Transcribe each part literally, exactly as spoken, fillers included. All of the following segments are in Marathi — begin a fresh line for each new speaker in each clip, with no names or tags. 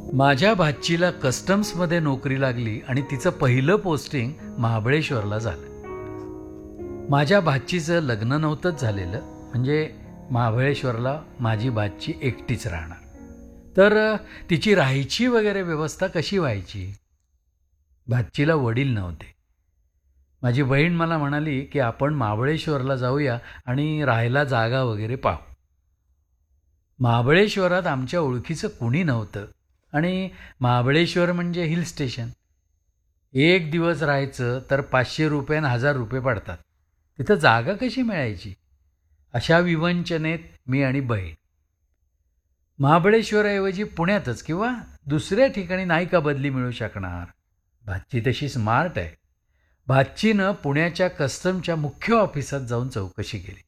माझ्या भाचीला कस्टम्समध्ये नोकरी लागली आणि तिचं पहिलं पोस्टिंग महाबळेश्वरला झालं. माझ्या भाचीचं लग्न नव्हतंच झालेलं, म्हणजे महाबळेश्वरला माझी भाची एकटीच राहणार. तर तिची राहायची वगैरे व्यवस्था कशी व्हायची? भाचीला वडील नव्हते. माझी बहीण मला म्हणाली की आपण महाबळेश्वरला जाऊया आणि राहायला जागा वगैरे पाहू. महाबळेश्वरात आमच्या ओळखीचं कुणी नव्हतं आणि महाबळेश्वर म्हणजे हिल स्टेशन. एक दिवस राहायचं तर पाचशे रुपये आणि हजार रुपये पडतात. तिथं जागा कशी मिळायची? अशा विवंचनेत मी आणि बहीण. महाबळेश्वराऐवजी पुण्यातच किंवा दुसऱ्या ठिकाणी नाही का बदली मिळू शकणार? भाची तशी स्मार्ट आहे. भाचीनं पुण्याच्या कस्टमच्या मुख्य ऑफिसात जाऊन चौकशी केली.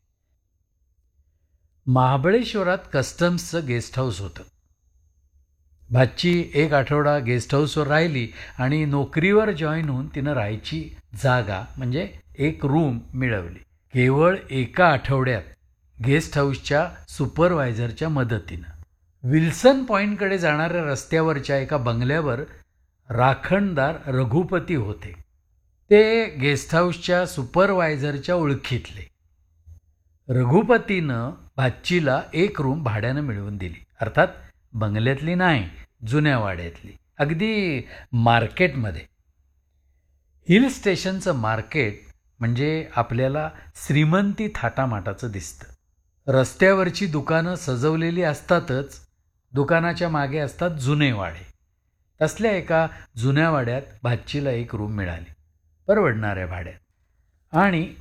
महाबळेश्वरात कस्टम्सचं गेस्ट हाऊस होतं. भाची एक आठवडा गेस्ट हाऊसवर राहिली आणि नोकरीवर जॉईन होऊन तिनं राहायची जागा म्हणजे एक रूम मिळवली. केवळ एका आठवड्यात गेस्ट हाऊसच्या सुपरवायझरच्या मदतीनं. विल्सन पॉईंटकडे जाणाऱ्या रस्त्यावरच्या एका बंगल्यावर राखणदार रघुपती होते. ते गेस्ट हाऊसच्या सुपरवायझरच्या ओळखीतले. रघुपतीनं भाचीला एक रूम भाड्यानं मिळवून दिली. अर्थात बंगल्यातली नाही, जुन्या वाड्यातली, अगदी मार्केटमध्ये. हिल स्टेशनचं मार्केट म्हणजे आपल्याला श्रीमंती थाटामाटाचं दिसतं. रस्त्यावरची दुकानं सजवलेली असतातच, दुकानाच्या मागे असतात जुने वाडे. तसल्या एका जुन्या वाड्यात भाचीला एक रूम मिळाली, परवडणाऱ्या भाड्यात. आणि